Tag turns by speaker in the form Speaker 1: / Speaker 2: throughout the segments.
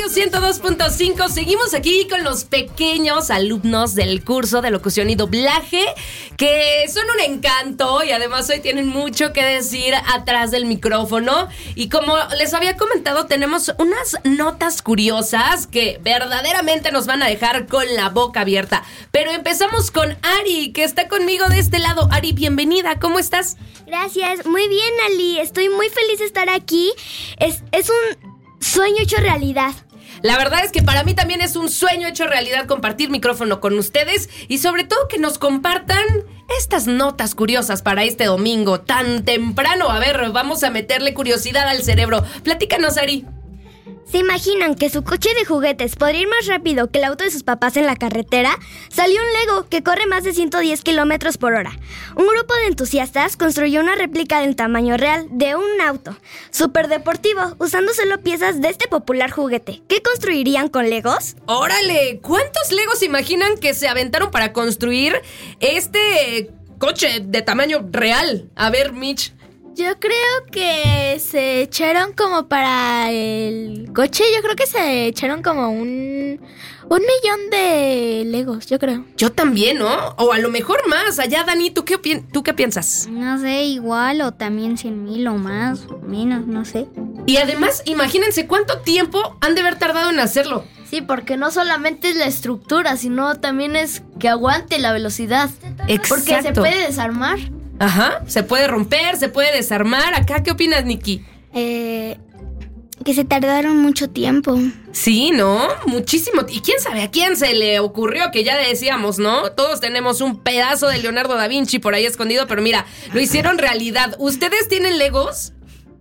Speaker 1: 102.5. Seguimos aquí con los pequeños alumnos del curso de locución y doblaje, que son un encanto y además hoy tienen mucho que decir atrás del micrófono. Y como les había comentado, tenemos unas notas curiosas que verdaderamente nos van a dejar con la boca abierta. Pero empezamos con Ari, que está conmigo de este lado. Ari, bienvenida, ¿cómo estás?
Speaker 2: Gracias, muy bien, Ali. Estoy muy feliz de estar aquí. Es un sueño hecho realidad.
Speaker 1: La verdad es que para mí también es un sueño hecho realidad compartir micrófono con ustedes y sobre todo que nos compartan estas notas curiosas para este domingo tan temprano. A ver, vamos a meterle curiosidad al cerebro. Platícanos, Ari.
Speaker 2: ¿Se imaginan que su coche de juguetes podría ir más rápido que el auto de sus papás en la carretera? Salió un Lego que corre más de 110 kilómetros por hora. Un grupo de entusiastas construyó una réplica del tamaño real de un auto superdeportivo, usando solo piezas de este popular juguete. ¿Qué construirían con Legos?
Speaker 1: ¡Órale! ¿Cuántos Legos se imaginan que se aventaron para construir este coche de tamaño real? A ver, Mitch.
Speaker 3: Yo creo que se echaron como para el coche, yo creo que se echaron como un millón de Legos, yo creo.
Speaker 1: Yo también, ¿no? O a lo mejor más. Allá, Dani, ¿tú qué piensas?
Speaker 4: No sé, igual o también 100,000 o más o menos, no sé.
Speaker 1: Y además, imagínense cuánto tiempo han de haber tardado en hacerlo.
Speaker 3: Sí, porque no solamente es la estructura, sino también es que aguante la velocidad.
Speaker 1: Exacto.
Speaker 3: Porque se puede desarmar.
Speaker 1: Ajá, se puede romper, se puede desarmar. Acá, ¿qué opinas, Nikki?
Speaker 2: Que se tardaron mucho tiempo.
Speaker 1: Sí, ¿no? Muchísimo. Y quién sabe a quién se le ocurrió, que ya decíamos, ¿no? Todos tenemos un pedazo de Leonardo da Vinci por ahí escondido, pero mira, lo hicieron realidad. ¿Ustedes tienen Legos?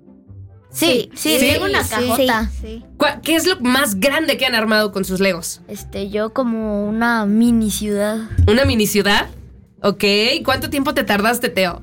Speaker 3: Sí, tengo una cajota.
Speaker 4: Sí.
Speaker 1: ¿Qué es lo más grande que han armado con sus Legos?
Speaker 3: Yo como una mini ciudad.
Speaker 1: ¿Una mini ciudad? Ok, ¿cuánto tiempo te tardaste, Teo?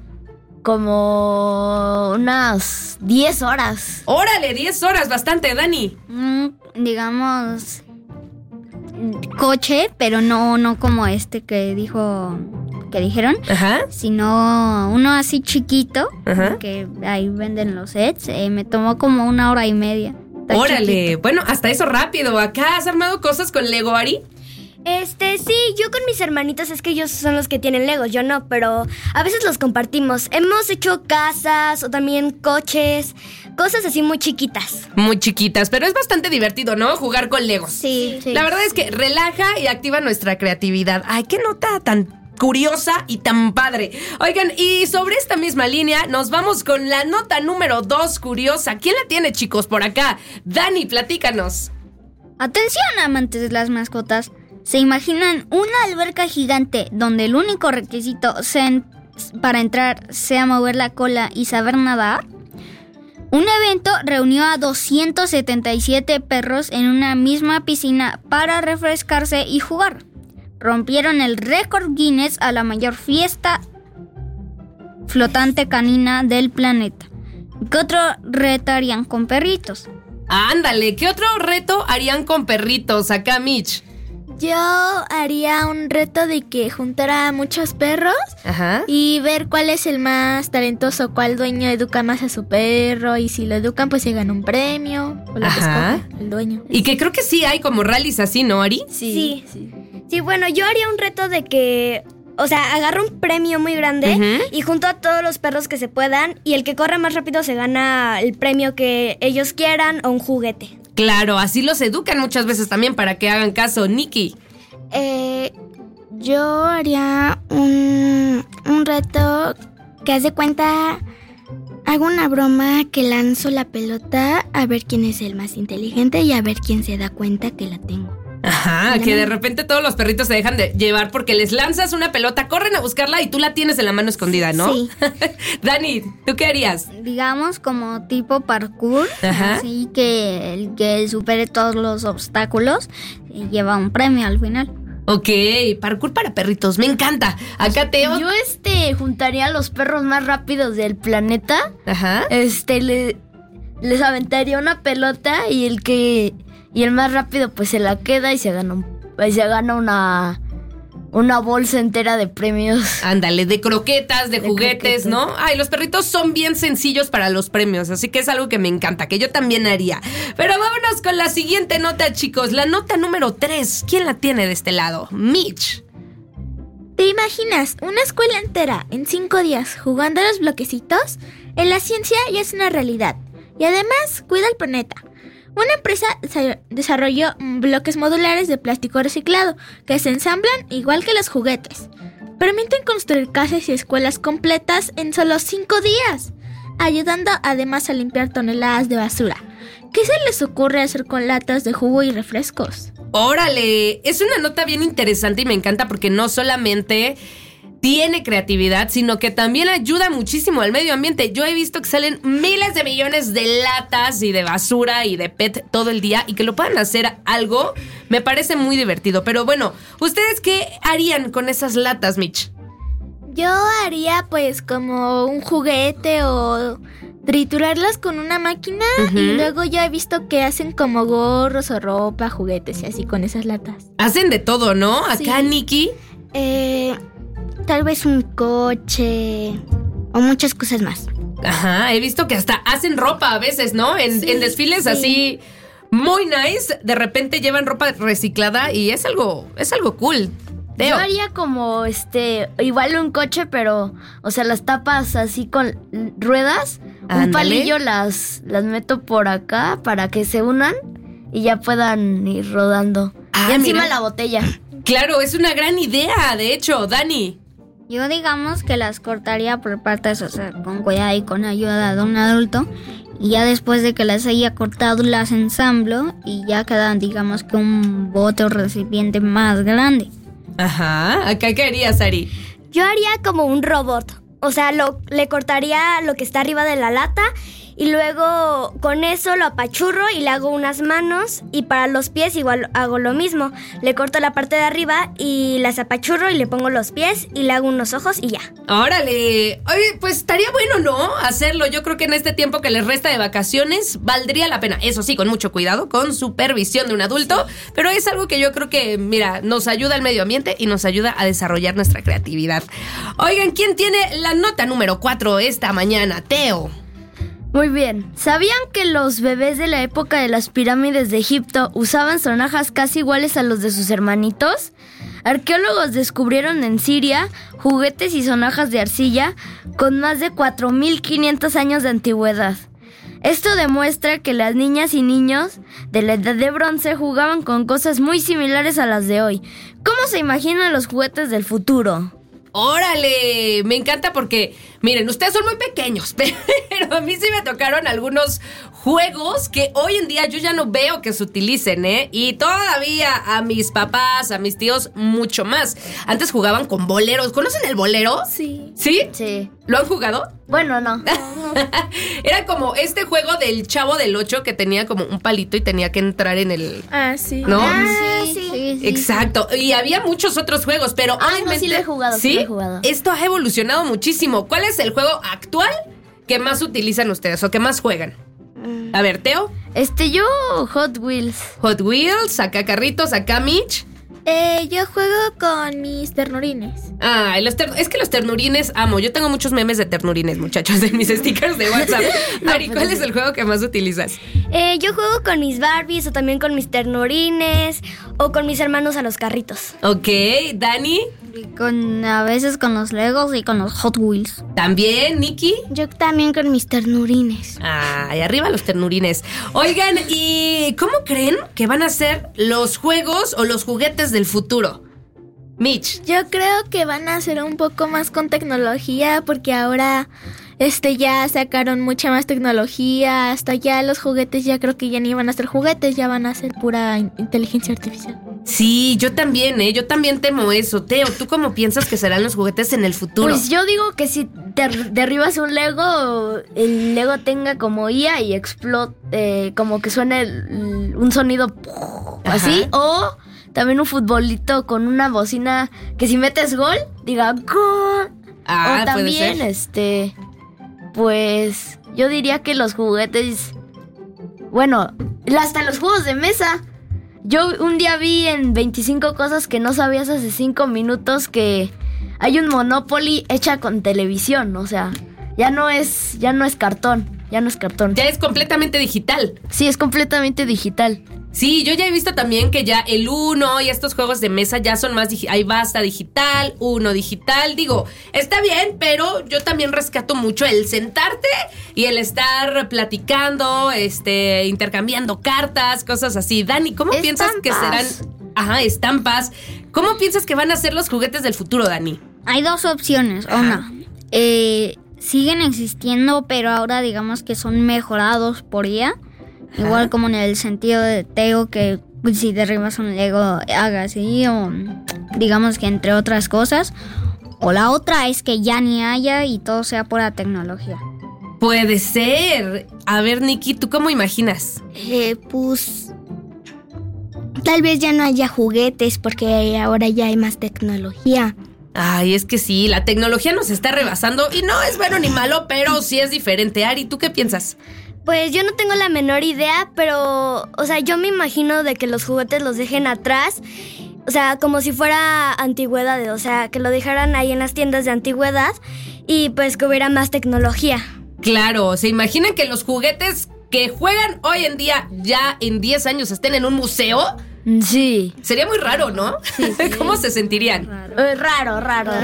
Speaker 3: Como unas 10 horas.
Speaker 1: ¡Órale! 10 horas, bastante, Dani.
Speaker 4: Digamos coche, pero no como este que dijeron,
Speaker 1: Ajá.
Speaker 4: sino uno así chiquito,
Speaker 1: Ajá.
Speaker 4: que ahí venden los sets. Me tomó como 1 hora y media. Está
Speaker 1: ¡Órale!
Speaker 4: chiquito.
Speaker 1: Bueno, hasta eso rápido. ¿Acá has armado cosas con Lego, Ari?
Speaker 2: Sí, yo con mis hermanitos, es que ellos son los que tienen Legos, yo no, pero a veces los compartimos. Hemos hecho casas o también coches, cosas así muy chiquitas.
Speaker 1: Muy chiquitas, pero es bastante divertido, ¿no? Jugar con Legos.
Speaker 2: Sí.
Speaker 1: La verdad es que relaja y activa nuestra creatividad. ¡Ay, qué nota tan curiosa y tan padre! Oigan, y sobre esta misma línea nos vamos con la nota número 2 curiosa. ¿Quién la tiene, chicos, por acá? Dani, platícanos.
Speaker 4: Atención, amantes de las mascotas. ¿Se imaginan una alberca gigante donde el único requisito para entrar sea mover la cola y saber nadar? Un evento reunió a 277 perros en una misma piscina para refrescarse y jugar. Rompieron el récord Guinness a la mayor fiesta flotante canina del planeta. ¿Qué otro reto harían con perritos?
Speaker 1: Ándale, ¿qué otro reto harían con perritos? Acá, Mitch.
Speaker 3: Yo haría un reto de que juntara a muchos perros.
Speaker 1: Ajá.
Speaker 3: Y ver cuál es el más talentoso, cuál dueño educa más a su perro. Y si lo educan, pues se gana un premio. O lo que escoge el dueño.
Speaker 1: Y que creo que sí hay como rallies así, ¿no, Ari?
Speaker 2: Sí, bueno, yo haría un reto de que, o sea, agarro un premio muy grande y junto a todos los perros que se puedan, y el que corra más rápido se gana el premio que ellos quieran o un juguete.
Speaker 1: Claro, así los educan muchas veces también para que hagan caso. Nikki.
Speaker 2: Yo haría un reto que haz de cuenta, hago una broma que lanzo la pelota a ver quién es el más inteligente y a ver quién se da cuenta que la tengo.
Speaker 1: Ajá, que de repente todos los perritos se dejan de llevar porque les lanzas una pelota, corren a buscarla y tú la tienes en la mano escondida, ¿no?
Speaker 2: Sí.
Speaker 1: Dani, ¿tú qué harías?
Speaker 4: Digamos como tipo parkour,
Speaker 1: Ajá.
Speaker 4: así que el que supere todos los obstáculos lleva un premio al final.
Speaker 1: Ok, parkour para perritos, me encanta. Acá Teo.
Speaker 3: Yo juntaría a los perros más rápidos del planeta.
Speaker 1: Ajá.
Speaker 3: Les aventaría una pelota y el más rápido pues se la queda y se gana
Speaker 2: una bolsa entera de premios.
Speaker 1: Ándale, de croquetas, de juguetes,
Speaker 2: croquetas.
Speaker 1: ¿no? Ay, los perritos son bien sencillos para los premios, así que es algo que me encanta, que yo también haría. Pero vámonos con la siguiente nota, chicos. La nota número 3. ¿Quién la tiene de este lado? Mitch.
Speaker 3: ¿Te imaginas una escuela entera en 5 días jugando a los bloquecitos? En la ciencia ya es una realidad. Y además cuida el planeta. Una empresa desarrolló bloques modulares de plástico reciclado que se ensamblan igual que los juguetes. Permiten construir casas y escuelas completas en solo 5 días, ayudando además a limpiar toneladas de basura. ¿Qué se les ocurre hacer con latas de jugo y refrescos?
Speaker 1: ¡Órale! Es una nota bien interesante y me encanta porque no solamente tiene creatividad, sino que también ayuda muchísimo al medio ambiente. Yo he visto que salen miles de millones de latas y de basura y de PET todo el día y que lo puedan hacer algo, me parece muy divertido. Pero bueno, ¿ustedes qué harían con esas latas, Mitch?
Speaker 3: Yo haría pues como un juguete o triturarlas con una máquina y luego ya he visto que hacen como gorros o ropa, juguetes y así con esas latas.
Speaker 1: Hacen de todo, ¿no?
Speaker 3: Sí.
Speaker 1: Acá, Nikki.
Speaker 2: Tal vez un coche o muchas cosas más.
Speaker 1: Ajá, he visto que hasta hacen ropa a veces, ¿no? En desfiles así muy nice, de repente llevan ropa reciclada y es algo cool. Teo.
Speaker 2: Yo haría como igual un coche, pero, o sea, las tapas así con ruedas,
Speaker 1: Ándale.
Speaker 2: un palillo las meto por acá para que se unan y ya puedan ir rodando.
Speaker 1: Ah,
Speaker 2: y encima
Speaker 1: mira.
Speaker 2: la botella.
Speaker 1: Claro, es una gran idea, de hecho, Dani.
Speaker 4: Yo digamos que las cortaría por partes, o sea, con cuidado y con ayuda de un adulto. Y ya después de que las haya cortado, las ensamblo y ya quedan, digamos que un bote o recipiente más grande.
Speaker 1: Ajá, ¿acá qué harías, Ari?
Speaker 2: Yo haría como un robot. O sea, le cortaría lo que está arriba de la lata y luego con eso lo apachurro y le hago unas manos. Y para los pies igual hago lo mismo. Le corto la parte de arriba y las apachurro y le pongo los pies y le hago unos ojos y ya.
Speaker 1: ¡Órale! Oye, pues estaría bueno, ¿no? Hacerlo. Yo creo que en este tiempo que les resta de vacaciones valdría la pena. Eso sí, con mucho cuidado, con supervisión de un adulto. Pero es algo que yo creo que, mira, nos ayuda al medio ambiente y nos ayuda a desarrollar nuestra creatividad. Oigan, ¿quién tiene la nota número 4 esta mañana? Teo.
Speaker 2: Muy bien. ¿Sabían que los bebés de la época de las pirámides de Egipto usaban sonajas casi iguales a los de sus hermanitos? Arqueólogos descubrieron en Siria juguetes y sonajas de arcilla con más de 4.500 años de antigüedad. Esto demuestra que las niñas y niños de la edad de bronce jugaban con cosas muy similares a las de hoy. ¿Cómo se imaginan los juguetes del futuro?
Speaker 1: ¡Órale! Me encanta porque, miren, ustedes son muy pequeños, pero a mí sí me tocaron algunos juegos que hoy en día yo ya no veo que se utilicen, ¿eh? Y todavía a mis papás, a mis tíos, mucho más. Antes jugaban con boleros. ¿Conocen el bolero?
Speaker 3: Sí.
Speaker 1: ¿Sí?
Speaker 2: Sí.
Speaker 1: ¿Lo han jugado?
Speaker 2: Bueno, no.
Speaker 1: Era como este juego del Chavo del 8 que tenía como un palito y tenía que entrar en el...
Speaker 3: Ah, sí.
Speaker 1: ¿No?
Speaker 4: Sí.
Speaker 1: Exacto. Y había muchos otros juegos, pero
Speaker 2: Ah, no,
Speaker 1: obviamente...
Speaker 2: sí lo he jugado, sí lo he jugado.
Speaker 1: Esto ha evolucionado muchísimo. ¿Cuál es el juego actual que más utilizan ustedes o que más juegan? A ver, Teo.
Speaker 2: Yo Hot Wheels.
Speaker 1: Hot Wheels, acá carritos, acá Mitch.
Speaker 3: Yo juego con mis ternurines.
Speaker 1: Ah, es que los ternurines amo. Yo tengo muchos memes de ternurines, muchachos, en mis stickers de WhatsApp. Ari, ¿cuál es el juego que más utilizas?
Speaker 2: Yo juego con mis Barbies o también con mis ternurines o con mis hermanos a los carritos.
Speaker 1: Ok, Dani.
Speaker 4: Y a veces con los Legos y con los Hot Wheels.
Speaker 1: También, Nikki.
Speaker 2: Yo también con mis ternurines.
Speaker 1: Ay, arriba los ternurines. Oigan, ¿y cómo creen que van a ser los juegos o los juguetes del futuro? Mitch.
Speaker 3: Yo creo que van a ser un poco más con tecnología porque ahora ya sacaron mucha más tecnología. Hasta ya los juguetes ya creo que ya ni van a ser juguetes, ya van a ser pura inteligencia artificial.
Speaker 1: Sí, yo también, yo también temo eso. Teo, ¿tú cómo piensas que serán los juguetes en el futuro?
Speaker 2: Pues yo digo que si derribas un Lego, el Lego tenga como IA y explote, como que suene un sonido así. O también un futbolito con una bocina que si metes gol, diga gol.
Speaker 1: Ah,
Speaker 2: o también,
Speaker 1: puede ser.
Speaker 2: pues yo diría que los juguetes, bueno, hasta los juegos de mesa. Yo un día vi en 25 cosas que no sabías hace 5 minutos que hay un Monopoly hecha con televisión, o sea, ya no es cartón. Ya
Speaker 1: es completamente digital.
Speaker 2: Sí, es completamente digital.
Speaker 1: Sí, yo ya he visto también que ya el Uno y estos juegos de mesa ya son más hay basta digital, Uno digital. Digo, está bien, pero yo también rescato mucho el sentarte y el estar platicando, intercambiando cartas, cosas así. Dani, ¿cómo piensas que serán? Ajá, estampas. ¿Cómo piensas que van a ser los juguetes del futuro, Dani?
Speaker 4: Hay dos opciones. Una, siguen existiendo, pero ahora digamos que son mejorados por IA. Igual como en el sentido de Teo, que si derribas un Lego haga así, o digamos que entre otras cosas. O la otra es que ya ni haya y todo sea pura tecnología.
Speaker 1: Puede ser. A ver, Nikki, ¿tú cómo imaginas?
Speaker 3: Pues tal vez ya no haya juguetes porque ahora ya hay más tecnología.
Speaker 1: Ay, es que sí, la tecnología nos está rebasando y no es bueno ni malo, pero sí es diferente. Ari, ¿tú qué piensas?
Speaker 2: Pues yo no tengo la menor idea, pero, o sea, yo me imagino de que los juguetes los dejen atrás, o sea, como si fuera antigüedad, o sea, que lo dejaran ahí en las tiendas de antigüedad y pues que hubiera más tecnología.
Speaker 1: Claro, ¿se imaginan que los juguetes que juegan hoy en día ya en 10 años estén en un museo?
Speaker 2: Sí.
Speaker 1: Sería muy raro, ¿no? Sí. ¿Cómo se sentirían?
Speaker 2: Raro.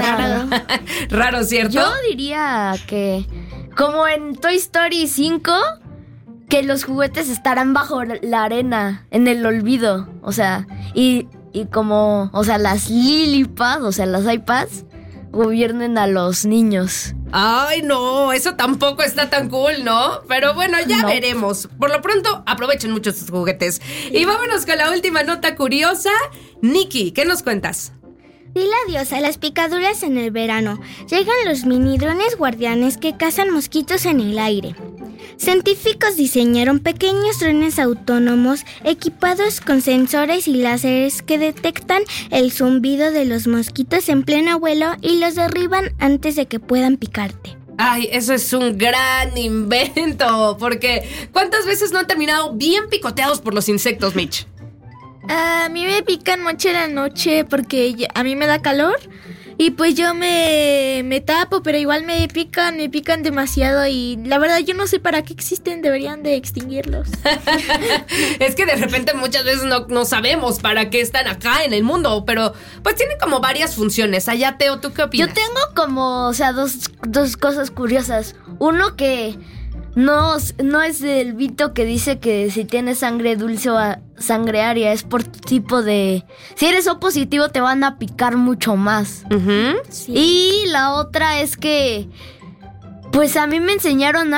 Speaker 1: Raro, ¿cierto?
Speaker 2: Yo diría que, como en Toy Story 5... que los juguetes estarán bajo la arena, en el olvido, o sea, y como, o sea, las Lilipads, o sea, las iPads, gobiernen a los niños.
Speaker 1: Ay, no, eso tampoco está tan cool, ¿no? Pero bueno, ya veremos. Por lo pronto, aprovechen mucho sus juguetes. Y vámonos con la última nota curiosa. Nikki, ¿qué nos cuentas?
Speaker 3: Dile adiós a las picaduras en el verano. Llegan los mini drones guardianes que cazan mosquitos en el aire. Científicos diseñaron pequeños drones autónomos equipados con sensores y láseres que detectan el zumbido de los mosquitos en pleno vuelo y los derriban antes de que puedan picarte.
Speaker 1: Ay, eso es un gran invento, porque ¿cuántas veces no han terminado bien picoteados por los insectos, Mitch?
Speaker 3: A mí me pican mucho en la noche porque a mí me da calor y pues yo me tapo, pero igual me pican demasiado y la verdad yo no sé para qué existen, deberían de extinguirlos.
Speaker 1: Es que de repente muchas veces no sabemos para qué están acá en el mundo, pero pues tienen como varias funciones. Allá, Teo, ¿tú qué opinas?
Speaker 2: Yo tengo como, o sea, dos cosas curiosas. Uno que no es el Vito que dice que si tienes sangre dulce o sangre agria, es por tipo de... Si eres O positivo te van a picar mucho más.
Speaker 1: Uh-huh.
Speaker 2: Sí. Y la otra es que, pues a mí me enseñaron